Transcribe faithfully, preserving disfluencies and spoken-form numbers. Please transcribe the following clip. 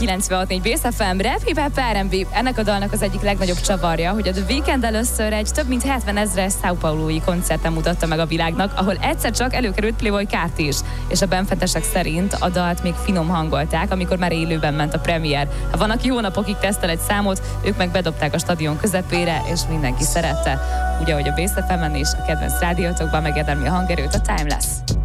kilencvenhat négy Bész ef em, Rap, Hip Hop, er end bé. Ennek a dalnak az egyik legnagyobb csavarja, hogy a The Weeknd először egy több mint hetven ezres São Paulo-i koncerten mutatta meg a világnak, ahol egyszer csak előkerült Playboi Carti is, és a benfentesek szerint a dalt még finom hangolták, amikor már élőben ment a premier. Ha van, aki hónapokig tesztel egy számot, ők meg bedobták a stadion közepére, és mindenki szerette. Ugye, hogy a Bész ef emen és a kedvenc rádiótokban megérdemli a hangerőt a Timeless.